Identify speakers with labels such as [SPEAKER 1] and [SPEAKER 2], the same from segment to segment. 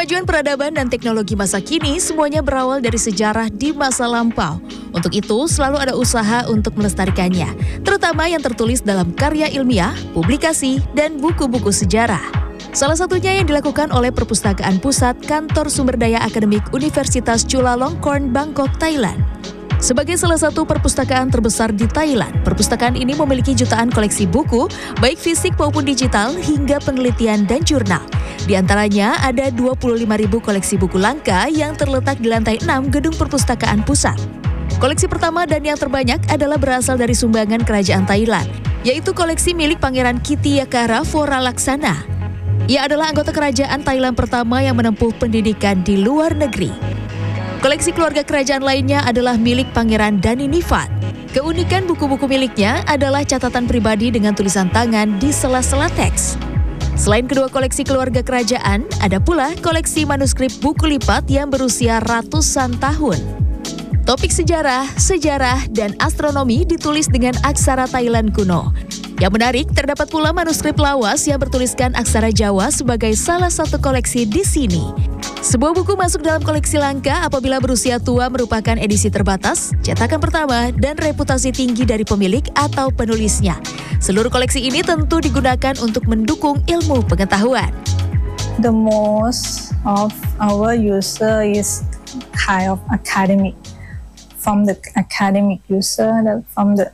[SPEAKER 1] Kemajuan peradaban dan teknologi masa kini semuanya berawal dari sejarah di masa lampau. Untuk itu, selalu ada usaha untuk melestarikannya, terutama yang tertulis dalam karya ilmiah, publikasi, dan buku-buku sejarah. Salah satunya yang dilakukan oleh Perpustakaan Pusat Kantor Sumber Daya Akademik Universitas Chulalongkorn, Bangkok, Thailand. Sebagai salah satu perpustakaan terbesar di Thailand, perpustakaan ini memiliki jutaan koleksi buku, baik fisik maupun digital, hingga penelitian dan jurnal. Di antaranya ada 25.000 koleksi buku langka yang terletak di lantai 6 gedung perpustakaan pusat. Koleksi pertama dan yang terbanyak adalah berasal dari sumbangan kerajaan Thailand, yaitu koleksi milik Pangeran Kittiyakara Voralaksana. Ia adalah anggota kerajaan Thailand pertama yang menempuh pendidikan di luar negeri. Koleksi keluarga kerajaan lainnya adalah milik Pangeran Daninifat. Keunikan buku-buku miliknya adalah catatan pribadi dengan tulisan tangan di sela-sela teks. Selain kedua koleksi keluarga kerajaan, ada pula koleksi manuskrip buku lipat yang berusia ratusan tahun. Topik sejarah, dan astronomi ditulis dengan aksara Thailand kuno. Yang menarik, terdapat pula manuskrip lawas yang bertuliskan aksara Jawa sebagai salah satu koleksi di sini. Sebuah buku masuk dalam koleksi langka apabila berusia tua merupakan edisi terbatas, cetakan pertama, dan reputasi tinggi dari pemilik atau penulisnya. Seluruh koleksi ini tentu digunakan untuk mendukung ilmu pengetahuan.
[SPEAKER 2] The most of our user is kind of academic. From the academic user, from the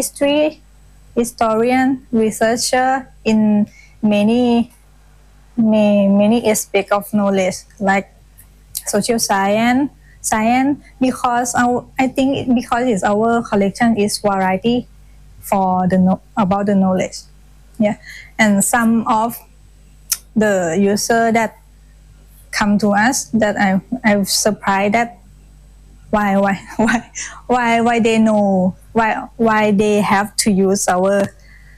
[SPEAKER 2] historian, researcher in many aspects of knowledge, like social science, because it's our collection is variety for about the knowledge, yeah, and some of the user that come to us that I'm surprised that why they know why they have to use our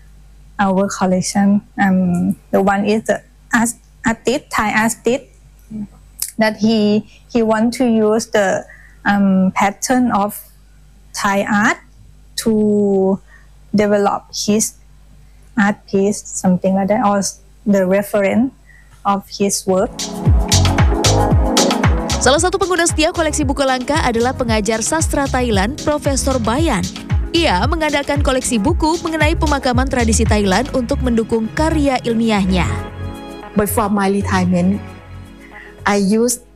[SPEAKER 2] collection. The one is the Thai artist, that he want to use the pattern of Thai art to develop his art piece, something like that, or the reference of his work.
[SPEAKER 1] Salah satu pengguna setia koleksi buku langka adalah pengajar sastra Thailand, Profesor Bayan. Ia mengandalkan koleksi buku mengenai pemakaman tradisi Thailand untuk mendukung karya ilmiahnya.
[SPEAKER 3] Before my retirement, I used